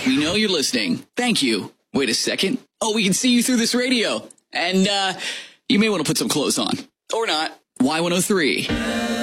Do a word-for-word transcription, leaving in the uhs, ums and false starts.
We know you're listening. Thank you. Wait a second. Oh, we can see you through this radio. And uh, you may want to put some clothes on. Or not. Y one oh three.